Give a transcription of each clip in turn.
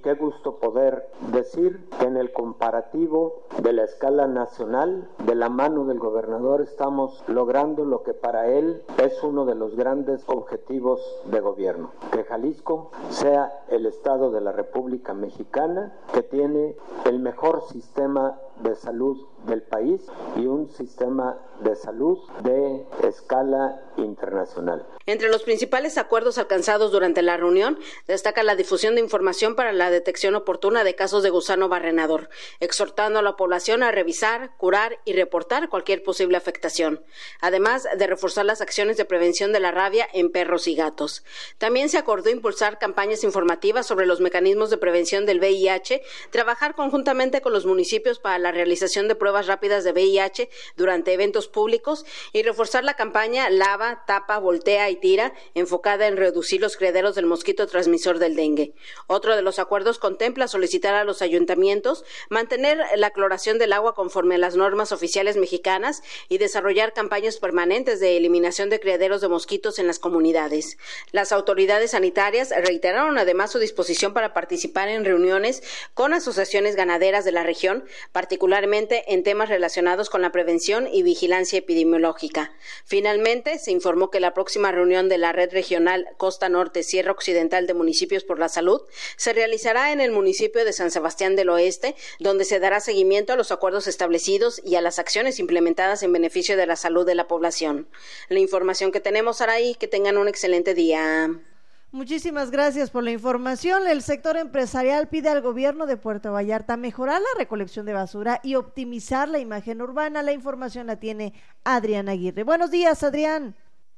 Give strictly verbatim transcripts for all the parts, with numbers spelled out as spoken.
qué gusto poder decir que en el comparativo de la escala nacional, de la mano del gobernador, estamos logrando lo que para él es uno de los grandes objetivos de gobierno, que Jalisco sea el estado de la República Mexicana que tiene el mejor sistema de salud del país y un sistema de salud de escala internacional. Entre los principales acuerdos alcanzados durante la reunión destaca la difusión de información para la detección oportuna de casos de gusano barrenador, exhortando a la población a revisar, curar y reportar cualquier posible afectación, además de reforzar las acciones de prevención de la rabia en perros y gatos. También se acordó impulsar campañas informativas sobre los mecanismos de prevención del V I H, trabajar conjuntamente con los municipios para la realización de pruebas rápidas de V I H durante eventos públicos y reforzar la campaña Lava, Tapa, Voltea y Tira, enfocada en reducir los criaderos del mosquito transmisor del dengue. Otro de los acuerdos contempla solicitar a los ayuntamientos mantener la cloración del agua conforme a las normas oficiales mexicanas y desarrollar campañas permanentes de eliminación de criaderos de mosquitos en las comunidades. Las autoridades sanitarias reiteraron además su disposición para participar en reuniones con asociaciones ganaderas de la región, particularmente en temas relacionados con la prevención y vigilancia epidemiológica. Finalmente, se informó que la próxima reunión de la Red Regional Costa Norte Sierra Occidental de Municipios por la Salud se realizará en el municipio de San Sebastián del Oeste, donde se dará seguimiento a los acuerdos establecidos y a las acciones implementadas en beneficio de la salud de la población. La información que tenemos, Araí, que tengan un excelente día. Muchísimas gracias por la información. El sector empresarial pide al gobierno de Puerto Vallarta mejorar la recolección de basura y optimizar la imagen urbana. La información la tiene Adrián Aguirre. Buenos días, Adrián.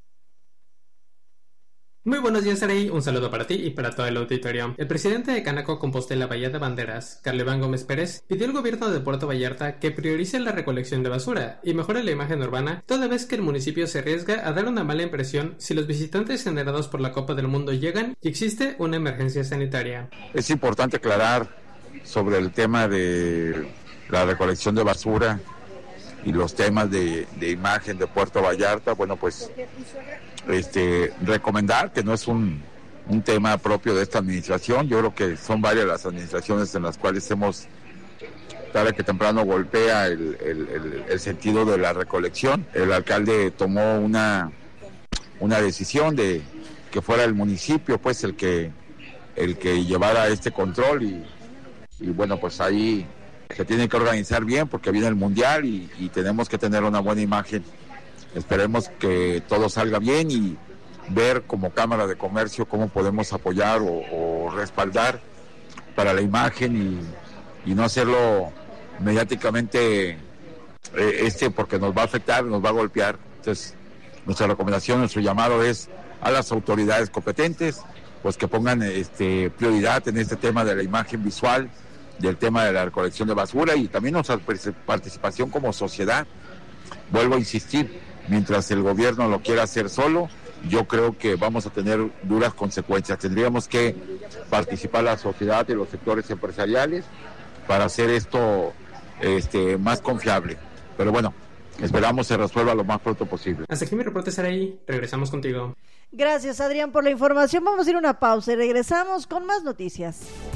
Muy buenos días, Arey. Un saludo para ti y para todo el auditorio. El presidente de Canaco Compostela Bahía de Banderas, Carleván Gómez Pérez, pidió al gobierno de Puerto Vallarta que priorice la recolección de basura y mejore la imagen urbana, toda vez que el municipio se arriesga a dar una mala impresión si los visitantes generados por la Copa del Mundo llegan y existe una emergencia sanitaria. Es importante aclarar sobre el tema de la recolección de basura y los temas de, de imagen de Puerto Vallarta. Bueno, pues este recomendar que no es un, un tema propio de esta administración. Yo creo que son varias las administraciones en las cuales hemos, tarde que temprano golpea el, el, el, el sentido de la recolección. El alcalde tomó una, una decisión de que fuera el municipio pues el que, el que llevara este control y, y bueno, pues ahí se tiene que organizar bien porque viene el Mundial y, y tenemos que tener una buena imagen. Esperemos que todo salga bien y ver como Cámara de Comercio cómo podemos apoyar o, o respaldar para la imagen y, y no hacerlo mediáticamente eh, este porque nos va a afectar, nos va a golpear. Entonces, nuestra recomendación, nuestro llamado es a las autoridades competentes, pues que pongan este, prioridad en este tema de la imagen visual, del tema de la recolección de basura y también nuestra participación como sociedad. Vuelvo a insistir, mientras el gobierno lo quiera hacer solo, yo creo que vamos a tener duras consecuencias. Tendríamos que participar la sociedad y los sectores empresariales para hacer esto este, más confiable. Pero bueno, esperamos se resuelva lo más pronto posible. Hasta aquí mi reporte, Saraí. Regresamos contigo. Gracias, Adrián, por la información. Vamos a ir a una pausa y regresamos con más noticias.